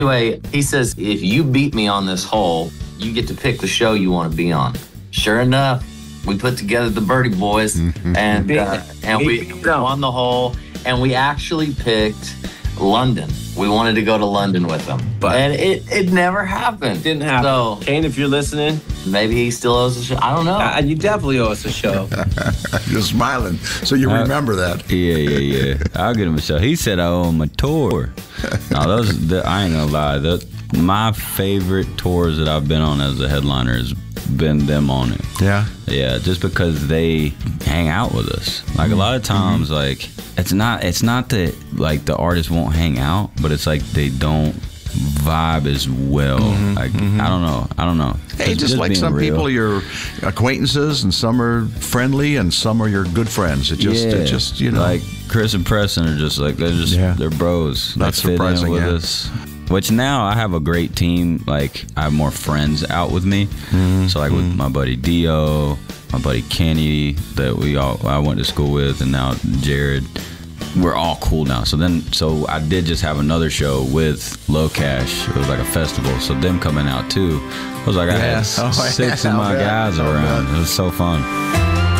Anyway, he says, if you beat me on this hole, you get to pick the show you want to be on. Sure enough, we put together the Birdie Boys, and we won the hole, and we actually picked London. We wanted to go to London with them, and it never happened. Didn't happen. So, Kane, if you're listening, maybe he still owes a show. I don't know. You definitely owe us a show. You're smiling, so you remember that. Yeah. I'll get him a show. He said I owe him a tour. No, I ain't gonna lie. My favorite tours that I've been on as a headliner has been them on it. Yeah, just because they hang out with us. Like a lot of times, like it's not that like the artists won't hang out, but it's like they don't vibe as well. Like I don't know. Hey, just like some people, you're acquaintances, and some are friendly, and some are your good friends. It just you know, like Chris and Preston are just like they're bros. Not surprising with us. Which now I have a great team. Like I have more friends out with me. So like with my buddy Dio, my buddy Kenny that I went to school with, and now Jared. We're all cool now. So I did just have another show with Low Cash. It was like a festival. So them coming out too. I was like, I had 6 of my guys around. It was so fun.